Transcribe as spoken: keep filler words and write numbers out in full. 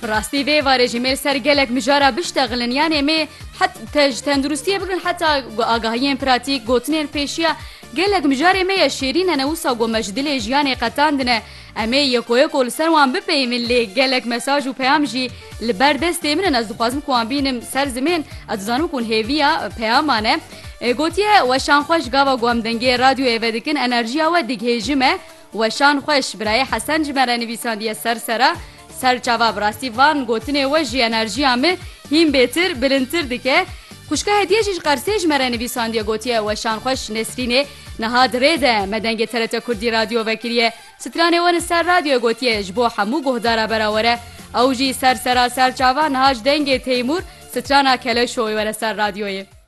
براستی وی واره جمیر سر گلک مجارا بشتغلن یعنی می حتی تندرستیه بگن حتی آگاهیین پراتیک گوتنین پیشیا گلک مجاری می شیرین نوسا گو مجدل جیان قطاندنه امی یکوی کل سر وان بپیمن لی گلک مساج و پیام جی لبردست من از دخوازم کوان بینم سر زمین ادزانم کن هیویا پیامانه گوتیه وشان خوش گاوا گوام دنگی رادیو ایودکن انرژیا و دیگهجمه وشان خوش برای حسن جمره نویساندیه سر سره سر چاوا براستی وان گوتنه وجی انرژیا می هیم بهتر بلندتر دکه خوشکه هدیه جیش قرسیج مره نویساندیه گوتیه وشان خوش نسرینه نهاد ریده مدنگ ترت کردی رادیو وکریه سترانه ون سر رادیو گوتیه جبو همو گهدارا براوره او جی سر سرا سر چاوا نهاج دنگ تیمور سترانا کلشوی ور سر رادیوی